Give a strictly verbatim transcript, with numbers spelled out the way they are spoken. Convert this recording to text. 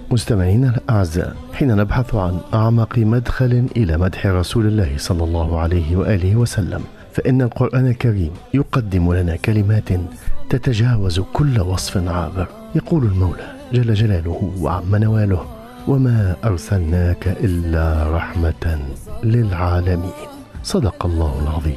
مستمعينا الأعزاء، حين نبحث عن أعمق مدخل إلى مدح رسول الله صلى الله عليه وآله وسلم، فإن القرآن الكريم يقدم لنا كلمات تتجاوز كل وصف عابر. يقول المولى جل جلاله وعم نواله: وما أرسلناك إلا رحمة للعالمين. صدق الله العظيم.